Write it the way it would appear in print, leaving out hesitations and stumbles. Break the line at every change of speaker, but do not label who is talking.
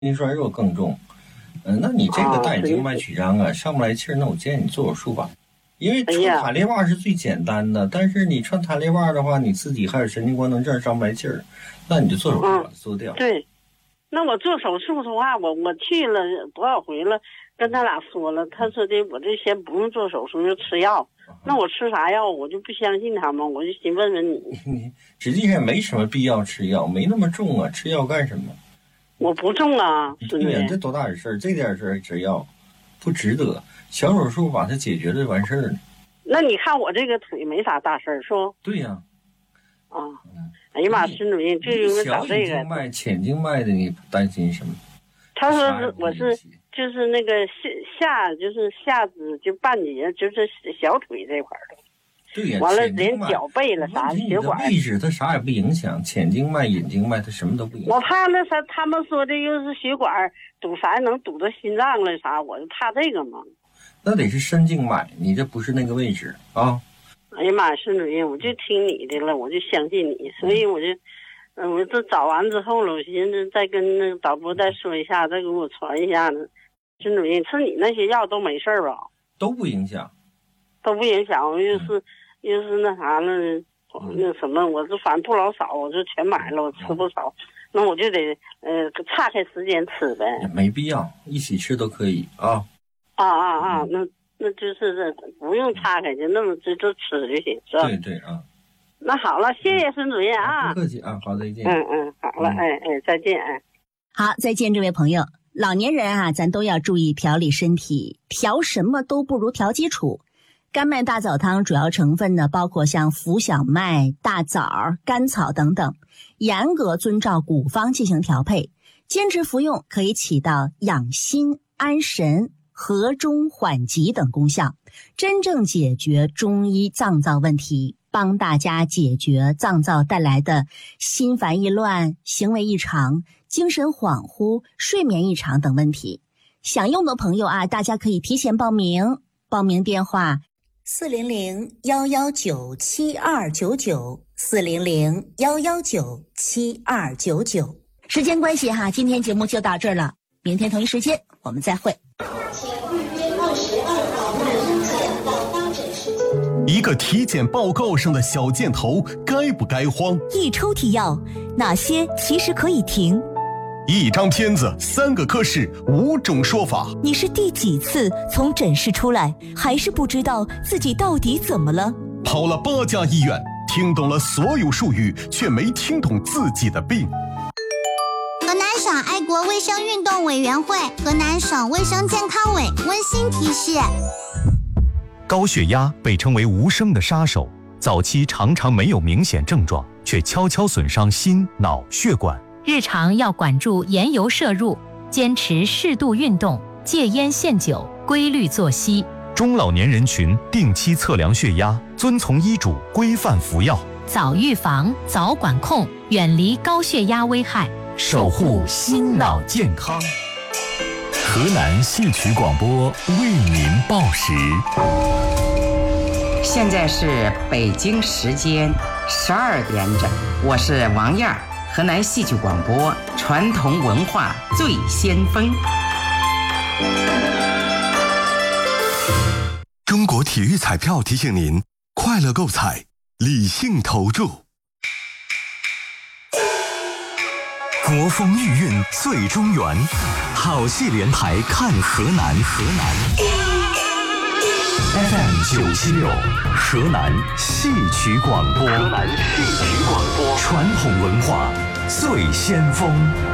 筋栓肉更重。那你这个大眼静脉曲张啊，上不来气儿，那我建议你做手术吧。因为穿弹力袜是最简单的，但是你穿弹力袜的话，你自己还有神经官能症上不来气儿，那你就做手术把它做掉。
对，那我做手术的话，我去了多少回了，跟他俩说了，他说的我这先不用做手术，就吃药。那我吃啥药？我就不相信他们，我就寻问问你。
实际上没什么必要吃药，没那么重啊，吃药干什么？
我不重啊，
对呀，这多大点事儿，这点事儿吃药，不值得。小手术把它解决了完事儿了。
那你看我这个腿没啥大事儿，是不？
对呀。
哎呀妈，孙主任就应该找这个。
小颈脉、浅静脉的，你担心什么？
他说是我是就是那个就是下肢就半截就是小腿这块的。
对呀，
完了连脚背了啥血管
位置它啥也不影响，浅静脉、隐静脉它什么都不影响。
我怕那啥，他们说的又是血管堵塞能堵到心脏了啥，我就怕这个嘛。
那得是深静脉，你这不是那个位置啊。
哎呀妈，孙主任，我就听你的了，我就相信你，所以我就我这找完之后了，我寻思再跟那个导播再说一下，再给我传一下呢。孙主任，吃你那些药都没事吧？
都不影响，
都不影响。又是那啥了，那什么，我这反正不老少，我就全买了，我吃不少，那我就得岔开时间吃呗。
没必要，一起吃都可以啊。
那就是这不用岔开，就那么就吃就行，是吧？
对啊。
那好了，谢谢孙主任啊。
不客气啊，好，再见。
好了，再见。
好，再见，这位朋友。老年人啊，咱都要注意调理身体，调什么都不如调基础。甘麦大枣汤主要成分呢，包括像浮小麦、大枣、甘草等等，严格遵照古方进行调配，坚持服用可以起到养心、安神、和中缓急等功效，真正解决中医脏燥问题，帮大家解决脏燥带来的心烦意乱、行为异常、精神恍惚、睡眠异常等问题。想用的朋友啊，大家可以提前报名，报名电话400-119-7299，400-119-7299。时间关系哈，今天节目就到这儿了，明天同一时间我们再会。
请预约22号慢生检到当诊时间。
一个体检报告上的小箭头该不该慌？
一抽屉药，哪些其实可以停？
一张片子，3个科室，5种说法。
你是第几次从诊室出来，还是不知道自己到底怎么了？
跑了8家医院，听懂了所有术语，却没听懂自己的病。
河南省爱国卫生运动委员会、河南省卫生健康委温馨提示：
高血压被称为无声的杀手，早期常常没有明显症状，却悄悄损伤心、脑、血管。
日常要管住盐油摄入，坚持适度运动，戒烟限酒，规律作息。
中老年人群定期测量血压，遵从医嘱，规范服药。
早预防，早管控，远离高血压危害，
守护心脑健康。河南戏曲广播为您报时。
现在是北京时间12点整，我是王燕，河南戏曲广播传统文化最先锋。
中国体育彩票提醒您：快乐购彩，理性投注。国风御韵最中原，好戏连台看河南。FM976，河南戏曲广播。传统文化最先锋。